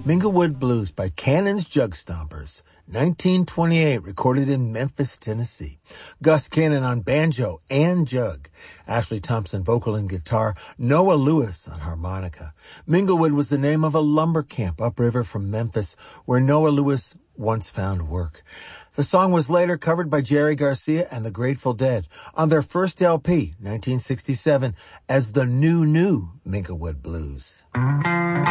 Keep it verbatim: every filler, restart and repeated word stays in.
Minglewood Blues by Cannon's Jug Stompers, nineteen twenty-eight, recorded in Memphis, Tennessee. Gus Cannon on banjo and jug. Ashley Thompson vocal and guitar. Noah Lewis on harmonica. Minglewood was the name of a lumber camp upriver from Memphis where Noah Lewis once found work. The song was later covered by Jerry Garcia and the Grateful Dead on their first L P, nineteen sixty-seven, as the New New Minglewood Blues.